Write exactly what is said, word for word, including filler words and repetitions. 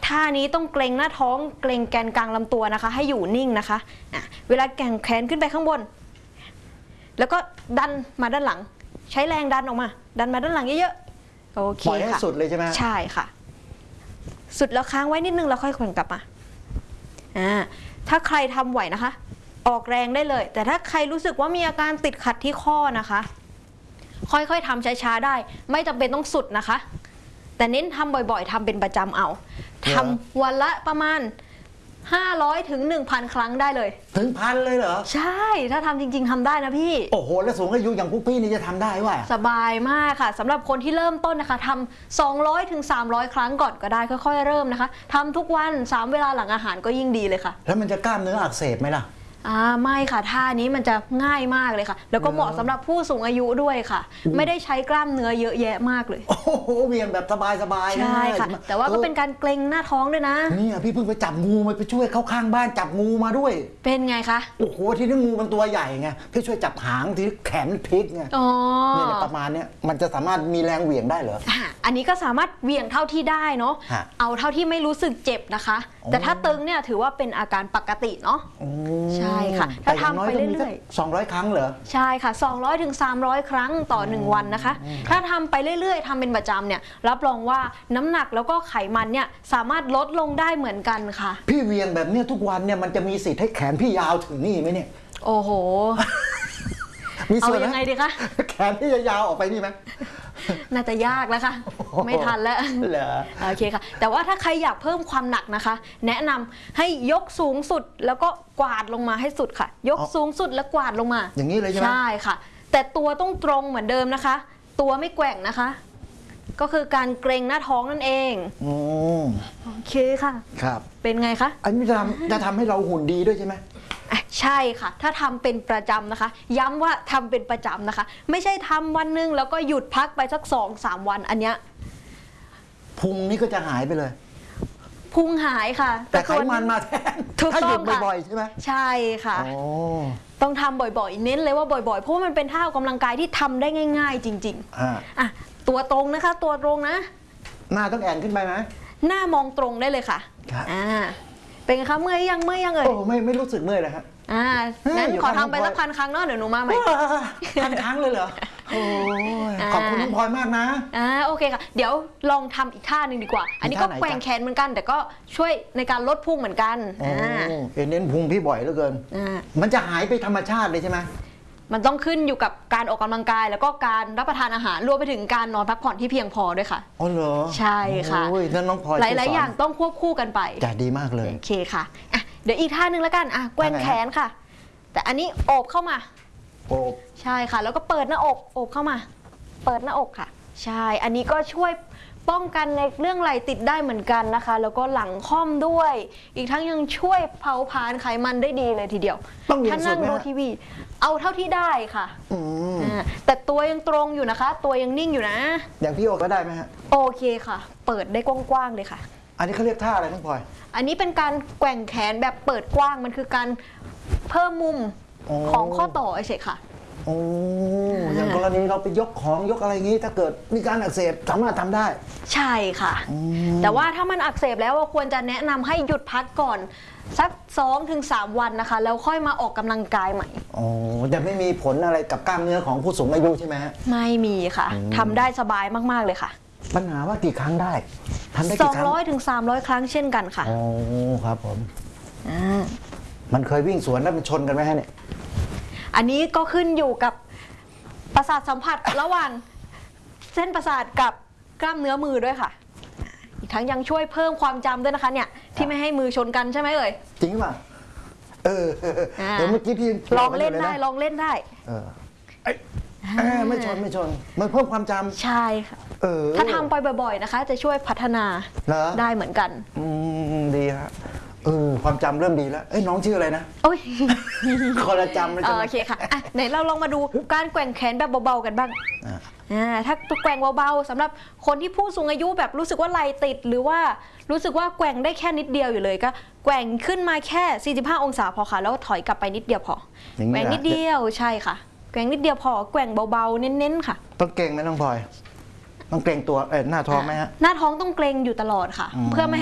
ท่านี้ต้องเกรงหน้าท้องเกรงแกนกลางลำตัวนะคะให้อยู่นิ่งนะคะอ่ะเวลาแกว่งแขนขึ้นไปข้างบนแล้วก็ดันมาด้านหลังใช้แรงดันออกมาดันมาด้านหลังเยอะๆโอเคค่ะปล่อยให้สุดเลยใช่ไหมใช่ค่ะสุดแล้วค้างไว้นิดนึงแล้วค่อยแกว่งกลับมาอ่าถ้าใครทำไหวนะคะออกแรงได้เลยแต่ถ้าใครรู้สึกว่ามีอาการติดขัดที่ข้อนะคะค่อยๆทำช้าๆได้ไม่จำเป็นต้องสุดนะคะแต่เน้นทำบ่อยๆทำเป็นประจำเอาทำวันละประมาณห้าร้อยถึง หนึ่งพัน ครั้งได้เลยถึงพันเลยเหรอใช่ถ้าทำจริงๆทำได้นะพี่โอ้โหแล้วสูงอายุอย่างพวกพี่นี่จะทำได้วะสบายมากค่ะสำหรับคนที่เริ่มต้นนะคะทำสองร้อยถึงสามร้อยครั้งก่อนก็ได้ค่อยๆเริ่มนะคะทำทุกวันสามเวลาหลังอาหารก็ยิ่งดีเลยค่ะแล้วมันจะกล้ามเนื้ออักเสบไหมล่ะอ่าไม่ค่ะท่านี้มันจะง่ายมากเลยค่ะแล้วก็เหมาะสำหรับผู้สูงอายุด้วยค่ะไม่ได้ใช้กล้ามเนื้อเยอะแยะมากเลยโอ้โหเวียงแบบสบายๆใช่ค่ะแต่ว่าก็เป็นการเกร็งหน้าท้องด้วยนะนี่พี่เพิ่งไปจับงูมาไปช่วยเข้าข้างบ้านจับงูมาด้วยเป็นไงคะโอ้โหที่นี่งูมันตัวใหญ่ไงพี่ช่วยจับหางที่แขนพลิกไงอ๋อเนี่ยประมาณนี้มันจะสามารถมีแรงเหวี่ยงได้เหรออันนี้ก็สามารถเหวี่ยงเท่าที่ได้เนาะเอาเท่าที่ไม่รู้สึกเจ็บนะคะแต่ถ้าตึงเนี่ยถือว่าเป็นอาการปกติเนาะใช่ค่ะถ้าทำไปเรื่อยๆสองร้อยครั้งเหรอใช่ค่ะสองร้อยถึงสามร้อยครั้งต่อหนึ่งวันนะคะถ้าทำไปเรื่อยๆทำเป็นประจำเนี่ยรับรองว่าน้ำหนักแล้วก็ไขมันเนี่ยสามารถลดลงได้เหมือนกันค่ะพี่เวียงแบบเนี้ยทุกวันเนี่ยมันจะมีสิทธิ์ให้แขนพี่ยาวถึงนี่ไหมเนี่ยโอ้โหมีส่วนเอายังไงดีคะแขนพี่ยาวออกไปนี่ไหมน่าจะยากแล้วค่ะไม่ทันแล้วเหรอโอเคค่ะแต่ว่าถ้าใครอยากเพิ่มความหนักนะคะแนะนำให้ยกสูงสุดแล้วก็กวาดลงมาให้สุดค่ะยกสูงสุดแล้วกวาดลงมาอย่างนี้เลยใช่ไหมใช่ค่ะแต่ตัวต้องตรงเหมือนเดิมนะคะตัวไม่แกว่งนะคะก็คือการเกรงหน้าท้องนั่นเองอืมโอเคค่ะครับเป็นไงคะอันนี้จะทำจะทำให้เราหุ่นดีด้วยใช่ไหมใช่ค่ะถ้าทำเป็นประจำนะคะย้ำว่าทำเป็นประจำนะคะไม่ใช่ทำวันนึงแล้วก็หยุดพักไปสักสองสามวันอันเนี้ยพุงนี่ก็จะหายไปเลยพุงหายค่ะแต่ไขมันมาแทนถ้าหยุดบ่อยๆใช่ไหมใช่ค่ะต้องทำบ่อยๆเน้นเลยว่าบ่อยๆเพราะมันเป็นท่าออกกำลังกายที่ทำได้ง่ายๆจริงๆอ่ะตัวตรงนะคะตัวตรงนะหน้าต้องแอนขึ้นไปไหมหน้ามองตรงได้เลยค่ะอ่าเป็นไงคะเมื่อยยังเมื่อยยังเอ่ยโอ้ไม่ไม่รู้สึกเมื่อยเลยฮะอ่างั้นขอทำไปสักพันครั้งเนาะเดี๋ยวหนูมาใหม่พันครั้งเลยเหรอโอ้ขอบคุณน้องพลอยมากนะอ่าโอเคค่ะเดี๋ยวลองทำอีกท่าหนึ่งดีกว่าอันนี้ก็แกว่งแขนเหมือนกันแต่ก็ช่วยในการลดพุงเหมือนกันอ่าเน้นพุงพี่บ่อยเหลือเกินอ่ามันจะหายไปธรรมชาติเลยใช่ไหมมันต้องขึ้นอยู่กับการออกกำลังกายแล้วก็การรับประทานอาหารรวมไปถึงการนอนพักผ่อนที่เพียงพอด้วยค่ะอ๋อเหรอใช่ค่ะโอ้ยนั่นน้องพลอยหลายๆอย่างต้องควบคู่กันไปจะดีมากเลยโอเคค่ะอ่ะเดี๋ยวอีกท่านึงแล้วกันอ่ะแกว่งแขนค่ะแต่อันนี้โอบเข้ามาโอบใช่ค่ะแล้วก็เปิดหน้าอกโอบเข้ามาเปิดหน้าอกค่ะใช่อันนี้ก็ช่วยป้องกันในเรื่องไหล่ติดได้เหมือนกันนะคะแล้วก็หลังค่อมด้วยอีกทั้งยังช่วยเผาผลาญไขมันได้ดีเลยทีเดียวถ้านั่งดูทีวีเอาเท่าที่ได้ค่ะแต่ตัวยังตรงอยู่นะคะตัวยังนิ่งอยู่นะอย่างพี่โอก็ได้ไหมฮะโอเคค่ะเปิดได้กว้างๆเลยค่ะอันนี้เขาเรียกท่าอะไรน้องพลอยอันนี้เป็นการแกว่งแขนแบบเปิดกว้างมันคือการเพิ่มมุมของข้อต่อเฉยค่ะโอ้อย่างกรณีเราไปยกของยกอะไรงี้ถ้าเกิดมีการอักเสบสามารถทำได้ใช่ค่ะแต่ว่าถ้ามันอักเสบแล้วควรจะแนะนำให้หยุดพักก่อนสัก สองถึงสาม วันนะคะแล้วค่อยมาออกกำลังกายใหม่อ๋อจะไม่มีผลอะไรกับกล้ามเนื้อของผู้สูงอายุใช่ไหมไม่มีค่ะทำได้สบายมากๆเลยค่ะปัญหาว่ากี่ครั้งได้ทำได้กี่ครั้งสองร้อยถึงสามร้อยครั้งเช่นกันค่ะอ๋อครับผมมันเคยวิ่งสวนแล้วมันชนกันไหมฮะเนี่ยอันนี้ก็ขึ้นอยู่กับประสาทสัมผัสระหว่างเส้นประสาทกับกล้ามเนื้อมือด้วยค่ะอีกทั้งยังช่วยเพิ่มความจำด้วยนะคะเนี่ยที่ไม่ให้มือชนกันใช่ไหมเอ่ยจริงป่ะเออเดี๋ยวเมื่อกี้พี่ลองเล่นได้ลองเล่นได้เออไม่ชนไม่ชนมันเพิ่มความจำใช่ค่ะถ้าทำไปบ่อยๆนะคะจะช่วยพัฒนาได้เหมือนกันอืมดีฮะเออความจำเริ่มดีแล้วเอ้ยน้องชื่ออะไรนะโอ้ยคนละจำเลยโอเคค่ะไหนเราลองมาดูการแกว่งแขนแบบเบาๆกันบ้างอ่าถ้าแกว่งเบาๆสำหรับคนที่ผู้สูงอายุแบบรู้สึกว่าไหล่ติดหรือว่ารู้สึกว่าแกว่งได้แค่นิดเดียวอยู่เลยก็แกว่งขึ้นมาแค่สี่สิบห้าองศาพอค่ะแล้วถอยกลับไปนิดเดียวพอแกว่งนิดเดียวใช่ค่ะแกว่งนิดเดียวพอแกว่งเบาๆเน้นๆค่ะต้องเกรงไหมน้องพลอยต้องเกรงตัวเออหน้าท้องไหมฮะหน้าท้องต้องเกรงอยู่ตลอดค่ะเพื่อไม่